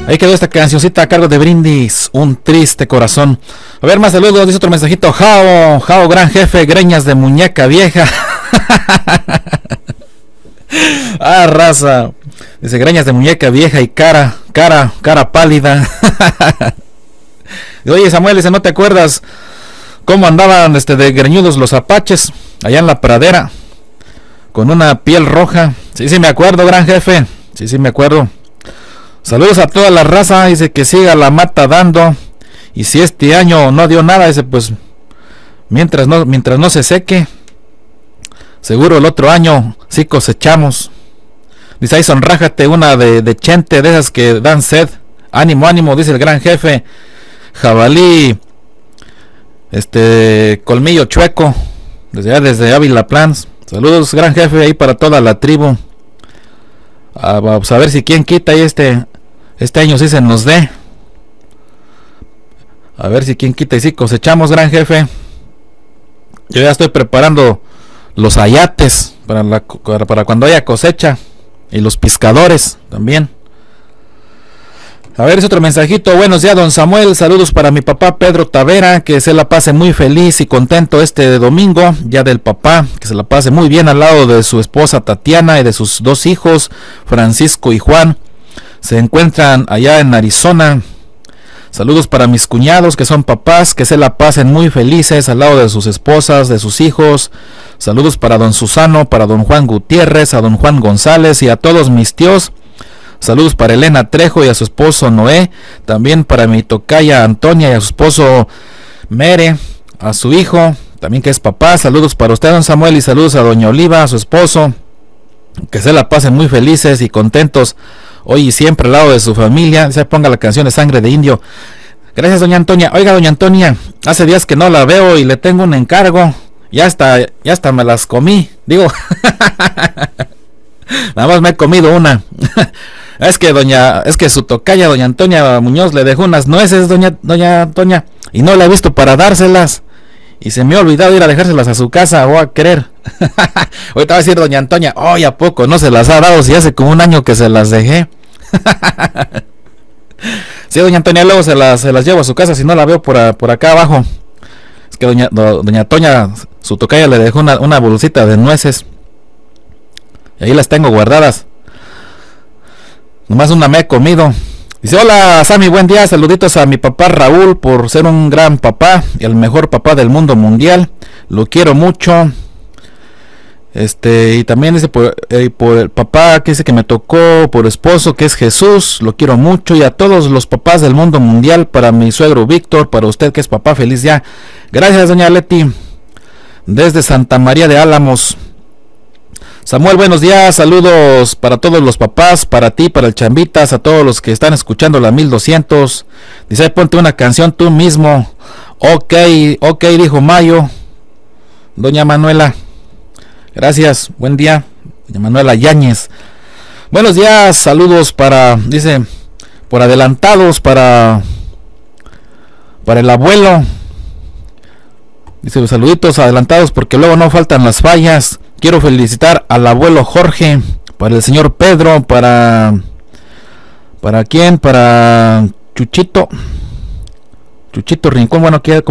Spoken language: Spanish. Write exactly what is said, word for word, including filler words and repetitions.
Ahí quedó esta cancioncita a cargo de Brindis, Un Triste Corazón. A ver, más saludos, dice otro mensajito. Jao, Jao, gran jefe, greñas de muñeca vieja. Ah, raza. Dice, greñas de muñeca vieja y cara, cara, cara pálida. Oye, Samuel, dice, ¿no te acuerdas cómo andaban este, de greñudos los apaches allá en la pradera? Con una piel roja. Sí, sí me acuerdo, gran jefe. Sí, sí me acuerdo. Saludos a toda la raza. Dice que siga la mata dando. Y si este año no dio nada, dice, pues mientras no, mientras no se seque, seguro el otro año sí cosechamos. Dice, ahí sonrájate una de, de Chente, de esas que dan sed. Ánimo, ánimo, dice el gran jefe. Jabalí, este, colmillo chueco, desde desde Ávila Plans. Saludos, gran jefe, ahí para toda la tribu. A, vamos a ver si quién quita y este, este año sí se nos dé. A ver si quién quita y sí cosechamos, gran jefe. Yo ya estoy preparando los ayates para, la, para, para cuando haya cosecha. Y los pescadores también. A ver, es otro mensajito. Buenos días, don Samuel. Saludos para mi papá Pedro Tavera. Que se la pase muy feliz y contento este domingo, día del papá. Que se la pase muy bien al lado de su esposa Tatiana y de sus dos hijos, Francisco y Juan. Se encuentran allá en Arizona. Saludos para mis cuñados que son papás. Que se la pasen muy felices al lado de sus esposas, de sus hijos. Saludos para don Susano, para don Juan Gutiérrez, a don Juan González y a todos mis tíos. Saludos para Elena Trejo y a su esposo Noé. También para mi tocaya Antonia y a su esposo Mere, a su hijo, también que es papá. Saludos para usted, don Samuel, y saludos a doña Oliva, a su esposo. Que se la pasen muy felices y contentos hoy y siempre al lado de su familia. Se ponga la canción de Sangre de Indio. Gracias, doña Antonia. Oiga, doña Antonia, hace días que no la veo y le tengo un encargo. Ya hasta, ya hasta me las comí. Digo, nada más me he comido una. Es que doña, es que su tocaya, doña Antonia Muñoz, le dejó unas nueces, doña, doña Antonia, y no la he visto para dárselas. Y se me ha olvidado ir a dejárselas a su casa, o a querer. Ahorita va a decir doña Antonia, oye, ¿a poco no se las ha dado si hace como un año que se las dejé? Sí, doña Antonia, luego se las, se las llevo a su casa si no la veo por, a, por acá abajo. Es que doña, do, doña Toña, su tocaya, le dejó una, una bolsita de nueces. Y ahí las tengo guardadas. Nomás una me he comido. Dice, hola Sammy, buen día. Saluditos a mi papá Raúl por ser un gran papá y el mejor papá del mundo mundial. Lo quiero mucho. Este, y también dice por, eh, por el papá que dice que me tocó por esposo, que es Jesús. Lo quiero mucho. Y a todos los papás del mundo mundial. Para mi suegro Víctor, para usted que es papá, feliz día. Gracias, doña Leti. Desde Santa María de Álamos. Samuel, buenos días, saludos para todos los papás, para ti, para el Chambitas, a todos los que están escuchando la mil doscientos. Dice, ponte una canción tú mismo. Ok, ok, dijo Mayo. Doña Manuela, gracias, buen día. Doña Manuela Yáñez. Buenos días, saludos para, dice, por adelantados, para, para el abuelo. Dice, los saluditos adelantados porque luego no faltan las fallas. Quiero felicitar al abuelo Jorge, para el señor Pedro, para... ¿Para quién? Para Chuchito. Chuchito Rincón, bueno, quiero